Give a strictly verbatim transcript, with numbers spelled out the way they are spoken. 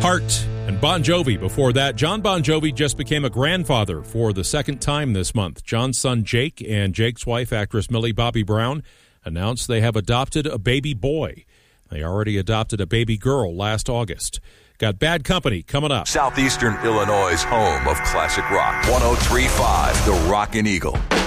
Heart and Bon Jovi before that. John Bon Jovi just became a grandfather for the second time this month. John's son Jake and Jake's wife, actress Millie Bobby Brown, announced they have adopted a baby boy. They already adopted a baby girl last August. Got Bad Company coming up. Southeastern Illinois' home of classic rock. one oh three point five, The Rockin' Eagle.